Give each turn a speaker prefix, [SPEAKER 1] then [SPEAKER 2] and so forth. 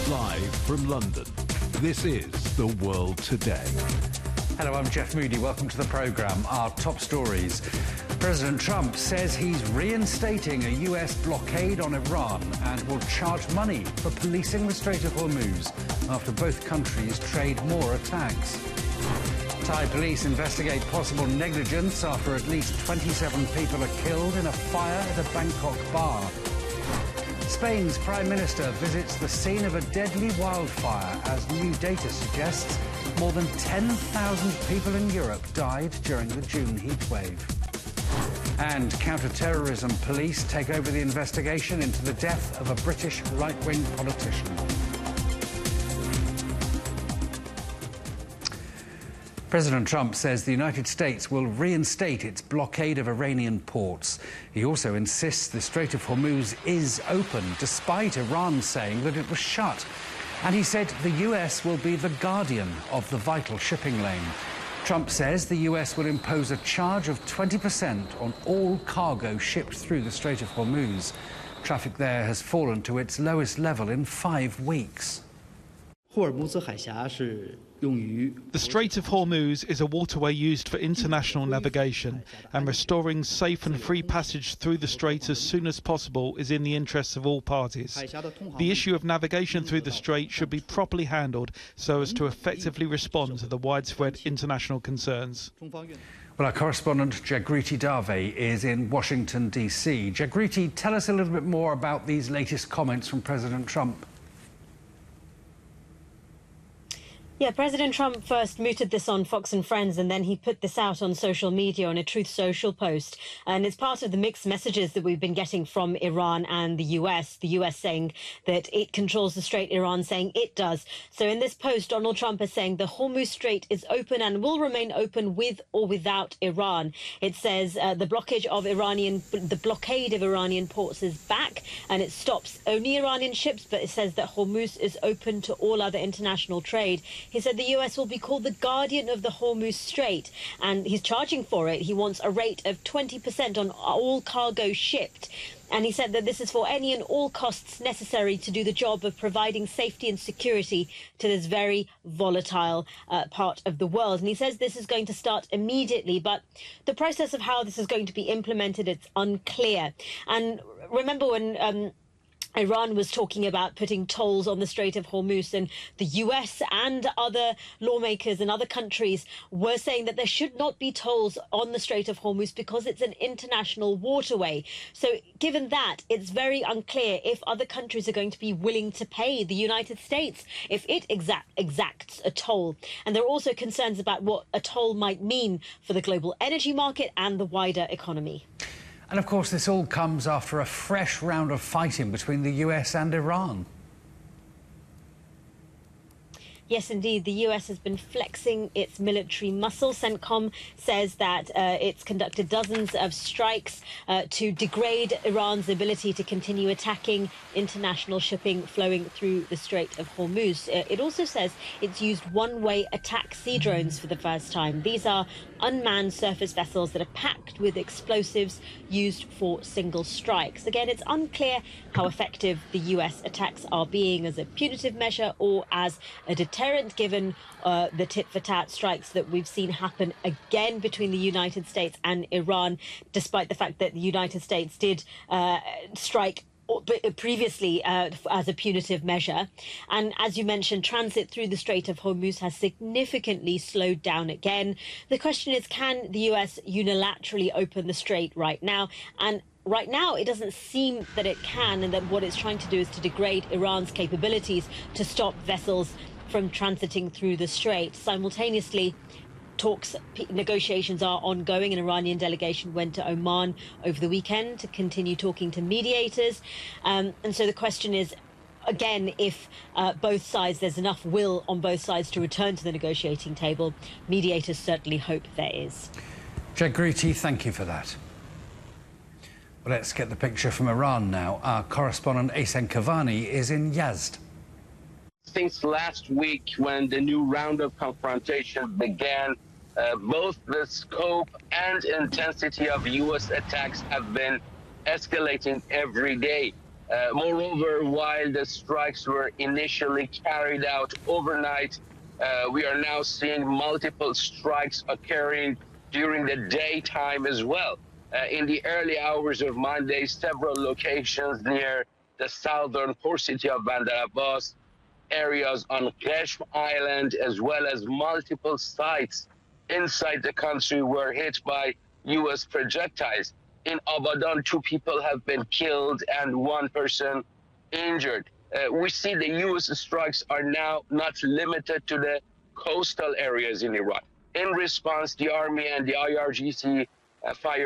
[SPEAKER 1] Live from London, this is The World Today.
[SPEAKER 2] Hello, I'm Jeff Moody. Welcome to the programme. Our top stories. President Trump says he's reinstating a US blockade on Iran and will charge money for policing the Strait of Hormuz after both countries trade more attacks. Thai police investigate possible negligence after at least 27 people are killed in a fire at a Bangkok bar. Spain's Prime Minister visits the scene of a deadly wildfire as new data suggests more than 10,000 people in Europe died during the June heatwave. And counter-terrorism police take over the investigation into the death of a British right-wing politician. President Trump says the United States will reinstate its blockade of Iranian ports. He also insists the Strait of Hormuz is open, despite Iran saying that it was shut. And he said the US will be the guardian of the vital shipping lane. Trump says the US will impose a charge of 20% on all cargo shipped through the Strait of Hormuz. Traffic there has fallen to its lowest level in 5 weeks.
[SPEAKER 3] The Strait of Hormuz is a waterway used for international navigation, and restoring safe and free passage through the strait as soon as possible is in the interests of all parties. The issue of navigation through the strait should be properly handled so as to effectively respond to the widespread international concerns.
[SPEAKER 2] Well, our correspondent Jagriti Dave is in Washington, D.C. Jagriti, tell us a little bit more about these latest comments from President Trump.
[SPEAKER 4] Yeah, President Trump first mooted this on Fox and Friends, and then he put this out on social media on a Truth Social post. And it's part of the mixed messages that we've been getting from Iran and the US saying that it controls the Strait, Iran saying it does. So in this post, Donald Trump is saying the Hormuz Strait is open and will remain open with or without Iran. It says the blockade of Iranian ports is back, and it stops only Iranian ships, but it says that Hormuz is open to all other international trade. He said the US will be called the guardian of the Hormuz Strait, and he's charging for it. He wants a rate of 20% on all cargo shipped. And he said that this is for any and all costs necessary to do the job of providing safety and security to this very volatile part of the world. And he says this is going to start immediately, but the process of how this is going to be implemented, it's unclear. And remember when Iran was talking about putting tolls on the Strait of Hormuz, and the US and other lawmakers and other countries were saying that there should not be tolls on the Strait of Hormuz because it's an international waterway. So given that, it's very unclear if other countries are going to be willing to pay the United States if it exacts a toll. And there are also concerns about what a toll might mean for the global energy market and the wider economy.
[SPEAKER 2] And of course, this all comes after a fresh round of fighting between the US and Iran.
[SPEAKER 4] Yes, indeed. The US has been flexing its military muscle. CENTCOM says that it's conducted dozens of strikes to degrade Iran's ability to continue attacking international shipping flowing through the Strait of Hormuz. It also says it's used one-way attack sea drones for the first time. These are unmanned surface vessels that are packed with explosives used for single strikes. Again, it's unclear how effective the US attacks are being as a punitive measure or as a deterrent, given the tit-for-tat strikes that we've seen happen again between the United States and Iran, despite the fact that the United States did strike previously as a punitive measure. And as you mentioned, transit through the Strait of Hormuz has significantly slowed down again. The question is, can the US unilaterally open the strait right now? And right now, it doesn't seem that it can, and that what it's trying to do is to degrade Iran's capabilities to stop vessels from transiting through the strait. Simultaneously, negotiations are ongoing. An Iranian delegation went to Oman over the weekend to continue talking to mediators. And so the question is, again, if both sides, there's enough will on both sides to return to the negotiating table. Mediators certainly hope there is.
[SPEAKER 2] Jagriti, thank you for that. Well, let's get the picture from Iran now. Our correspondent Ahsen Kavani is in Yazd.
[SPEAKER 5] Since last week, when the new round of confrontation began, both the scope and intensity of U.S. attacks have been escalating every day. Moreover, while the strikes were initially carried out overnight, we are now seeing multiple strikes occurring during the daytime as well. In the early hours of Monday, several locations near the southern port city of Bandar Abbas, areas on Qeshm Island, as well as multiple sites inside the country were hit by U.S. projectiles. In Abadan, 2 people have been killed and 1 person injured. We see the U.S. strikes are now not limited to the coastal areas in Iran. In response, the Army and the IRGC fired